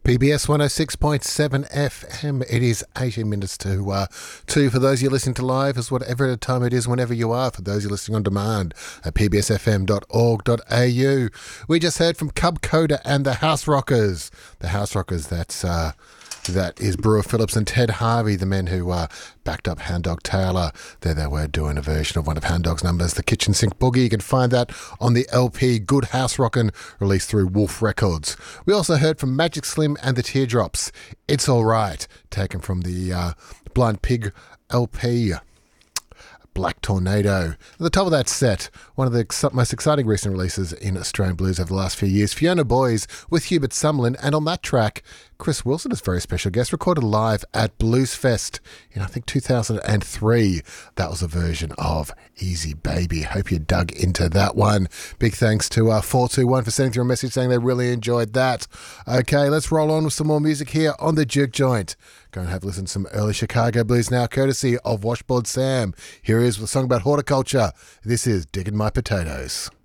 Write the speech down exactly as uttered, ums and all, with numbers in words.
P B S one oh six point seven F M. It is eighteen minutes to uh, two. For those of you listening to live, is whatever time it is, whenever you are. For those of you listening on demand at p b s f m dot org dot a u. We just heard from Cub Coda and the House Rockers. The House Rockers, that's... Uh, That is Brewer Phillips and Ted Harvey, the men who uh, backed up Hound Dog Taylor. There they were doing a version of one of Hound Dog's numbers, The Kitchen Sink Boogie. You can find that on the L P Good House Rockin', released through Wolf Records. We also heard from Magic Slim and the Teardrops, It's All Right, taken from the uh, Blind Pig L P. Black Tornado. At the top of that set, one of the ex- most exciting recent releases in Australian blues over the last few years, Fiona Boys with Hubert Sumlin, and on that track, Chris Wilson is a very special guest, recorded live at Blues Fest in, I think, two thousand three. That was a version of Easy Baby. Hope you dug into that one. Big thanks to uh, four two one for sending through a message saying they really enjoyed that. Okay, let's roll on with some more music here on the Juke Joint. Go and have a listen to some early Chicago blues now, courtesy of Washboard Sam. Here he is with a song about horticulture. This is Digging My Potatoes.